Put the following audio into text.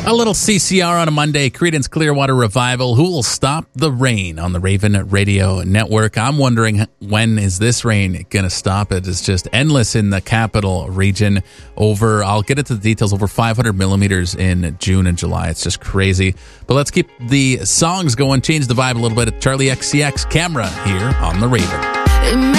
A little CCR on a Monday, Creedence Clearwater Revival. Who will stop the rain on the Raven Radio Network? I'm wondering, when is this rain going to stop? It is just endless in the capital region. I'll get into the details, over 500 millimeters in June and July. It's just crazy. But let's keep the songs going, change the vibe a little bit. Charlie XCX Camera here on the Raven.